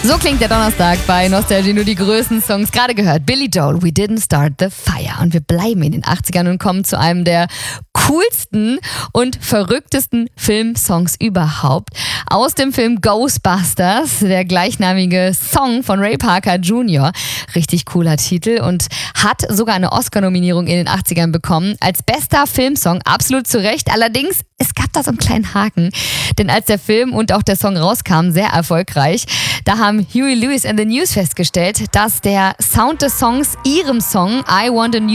So klingt der Donnerstag bei Nostalgie, nur die größten Songs. Gerade gehört, Billy Joel, We Didn't Start the Fire. Und wir bleiben in den 80ern und kommen zu einem der coolsten und verrücktesten Filmsongs überhaupt. Aus dem Film Ghostbusters, der gleichnamige Song von Ray Parker Jr. Richtig cooler Titel und hat sogar eine Oscar-Nominierung in den 80ern bekommen. Als bester Filmsong, absolut zu Recht. Allerdings, es gab da so einen kleinen Haken. Denn als der Film und auch der Song rauskamen, sehr erfolgreich, da haben Huey Lewis and the News festgestellt, dass der Sound des Songs ihrem Song I Want a New